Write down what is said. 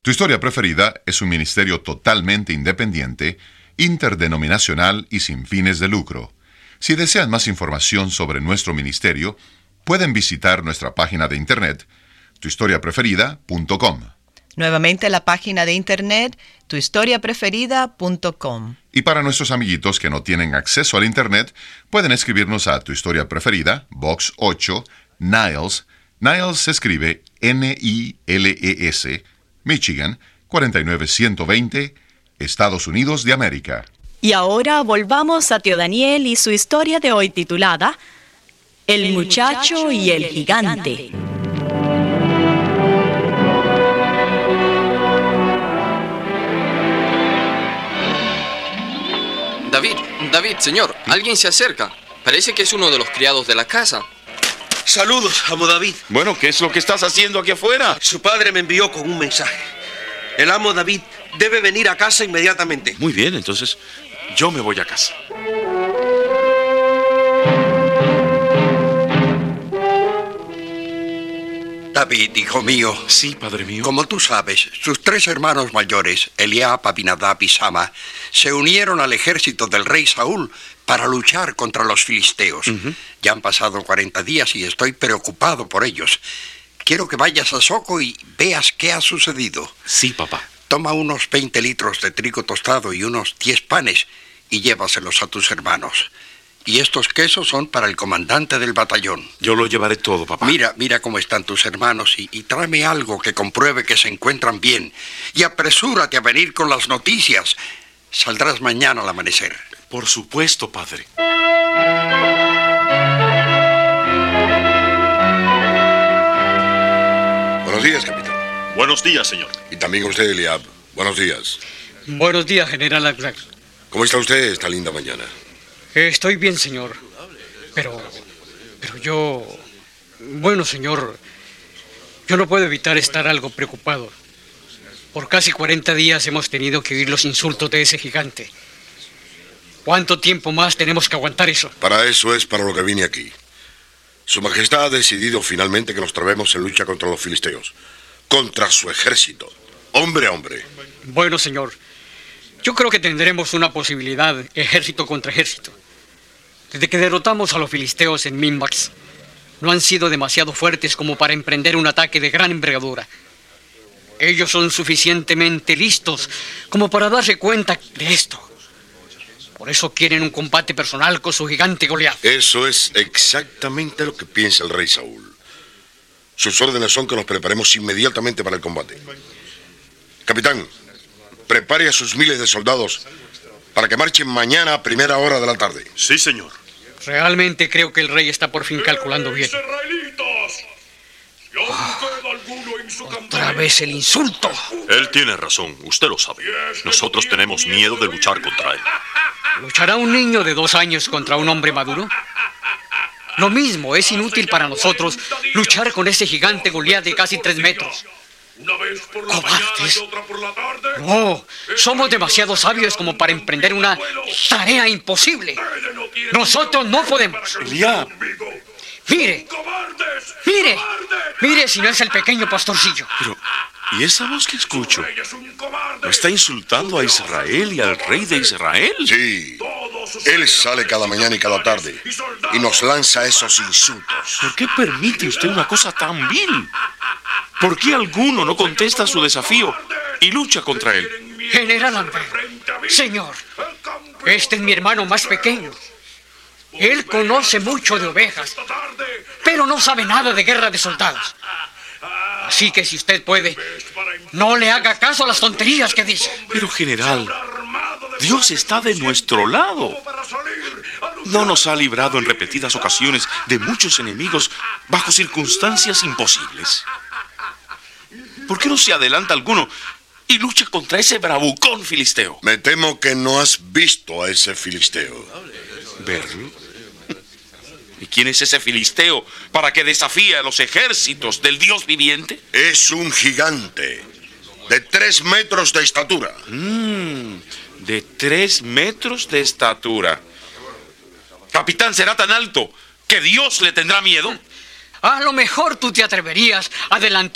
Tu Historia Preferida es un ministerio totalmente independiente, interdenominacional y sin fines de lucro. Si desean más información sobre nuestro ministerio, pueden visitar nuestra página de internet, tuhistoriapreferida.com. Nuevamente la página de internet, tuhistoriapreferida.com. Y para nuestros amiguitos que no tienen acceso al internet, pueden escribirnos a Tu Historia Preferida, Box 8, Niles. Niles se escribe Niles, Michigan, 49120, Estados Unidos de América. Y ahora volvamos a Tío Daniel y su historia de hoy titulada El muchacho y el gigante. David, señor, alguien se acerca. Parece que es uno de los criados de la casa. Saludos, amo David. Bueno, ¿qué es lo que estás haciendo aquí afuera? Su padre me envió con un mensaje. El amo David debe venir a casa inmediatamente. Muy bien, entonces yo me voy a casa. David, hijo mío. Sí, padre mío. Como tú sabes, sus 3 hermanos mayores, Eliab, Abinadab y Sama, se unieron al ejército del rey Saúl para luchar contra los filisteos. Ya han pasado 40 días y estoy preocupado por ellos. Quiero que vayas a Soco y veas qué ha sucedido. Sí, papá. Toma unos 20 litros de trigo tostado y unos 10 panes y llévaselos a tus hermanos. Y estos quesos son para el comandante del batallón. Yo lo llevaré todo, papá. Mira cómo están tus hermanos y tráeme algo que compruebe que se encuentran bien. Y apresúrate a venir con las noticias. Saldrás mañana al amanecer. Por supuesto, padre. Buenos días, capitán. Buenos días, señor. Y también a usted, Eliab. Buenos díás. Buenos días, general Aglax. ¿Cómo está usted esta linda mañana? Estoy bien, señor. Pero yo... Bueno, señor, yo no puedo evitar estar algo preocupado. Por casi 40 días hemos tenido que oír los insultos de ese gigante. ¿Cuánto tiempo más tenemos que aguantar eso? Para eso es para lo que vine aquí. Su Majestad ha decidido finalmente que nos trabemos en lucha contra los filisteos. Contra su ejército. Hombre a hombre. Bueno, señor, yo creo que tendremos una posibilidad, ejército contra ejército. Desde que derrotamos a los filisteos en Minbax, no han sido demasiado fuertes como para emprender un ataque de gran envergadura. Ellos son suficientemente listos como para darse cuenta de esto. Por eso quieren un combate personal con su gigante Goliat. Eso es exactamente lo que piensa el rey Saúl. Sus órdenes son que nos preparemos inmediatamente para el combate. Capitán, prepare a sus miles de soldados para que marchen mañana a primera hora de la tarde. Sí, señor. Realmente creo que el rey está por fin calculando bien. Otra vez el insulto. Él tiene razón, usted lo sabe. Nosotros tenemos miedo de luchar contra él. ¿Luchará un niño de 2 años contra un hombre maduro? Lo mismo, es inútil para nosotros luchar con ese gigante Goliat de casi 3 metros. ¿Cobardes? No, somos demasiado sabios como para emprender una tarea imposible. Nosotros no podemos. Eliab. Mire si no es el pequeño pastorcillo. Pero, ¿y esa voz que escucho? ¿No está insultando a Israel y al rey de Israel? Sí, él sale cada mañana y cada tarde y nos lanza esos insultos. ¿Por qué permite usted una cosa tan vil? ¿Por qué alguno no contesta a su desafío y lucha contra él? General Lambert, señor, este es mi hermano más pequeño. Él conoce mucho de ovejas, pero no sabe nada de guerra de soldados. Así que si usted puede, no le haga caso a las tonterías que dice. Pero, general, Dios está de nuestro lado. No nos ha librado en repetidas ocasiones de muchos enemigos bajo circunstancias imposibles. ¿Por qué no se adelanta alguno y lucha contra ese bravucón filisteo? Me temo que no has visto a ese filisteo. ¿Verlo? ¿Y quién es ese filisteo para que desafíe a los ejércitos del Dios viviente? Es un gigante de 3 metros de estatura. De 3 metros de estatura. Capitán, ¿será tan alto que Dios le tendrá miedo? A lo mejor tú te atreverías a adelantar